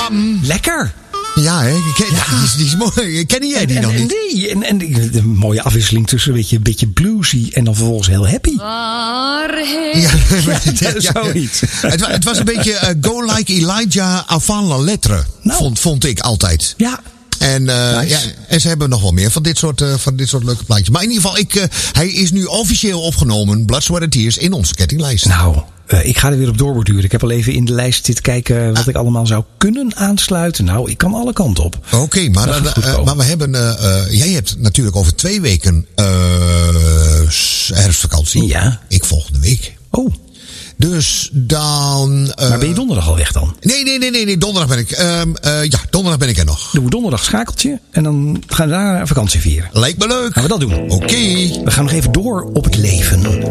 Lekker. Ja, hè? Die is mooi. Ken jij die nog niet? Nee, en de mooie afwisseling tussen een beetje bluesy en dan vervolgens heel happy. Zoiets. Het was een beetje Go Like Elijah avant la lettre, vond ik altijd. Ja. En, nice. En ze hebben nog wel meer van dit soort leuke plaatjes. Maar in ieder geval, hij is nu officieel opgenomen, Blood, Sweat and Tears, in onze kettinglijst. Nou, ik ga er weer op doorborduren. Ik heb al even in de lijst zitten kijken wat ik allemaal zou kunnen aansluiten. Nou, ik kan alle kanten op. Oké, maar we hebben... jij hebt natuurlijk over 2 weken herfstvakantie. Ja. Ik volgende week. Oh. Dus dan... maar ben je donderdag al weg dan? Nee. Donderdag ben ik... donderdag ben ik er nog. Doen we donderdag schakeltje en dan gaan we daar vakantie vieren. Lijkt me leuk. Gaan we dat doen? Oké. We gaan nog even door op het leven.